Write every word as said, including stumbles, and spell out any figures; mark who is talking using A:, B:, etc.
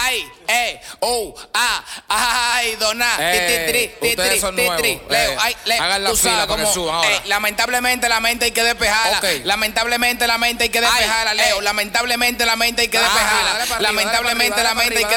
A: ay, eh, oh, ah, ay, dona,
B: Eh,
A: ti, ti, tri,
B: ustedes son
A: ti, tri,
B: nuevos.
A: tri, Leo,
B: Eh,
A: ay, Leo,
B: hagan la
A: tú
B: fila
A: sabes
B: para que
A: cómo,
B: suban ahora.
A: eh, lamentablemente la mente hay que despejarla.
B: Ok.
A: Lamentablemente la mente hay que despejarla,
B: Ay,
A: Leo.
B: eh.
A: Lamentablemente la mente hay que
B: Ah,
A: despejarla.
B: dale para arriba,
A: Lamentablemente
B: dale
A: la
B: para
A: mente hay
B: arriba,
A: que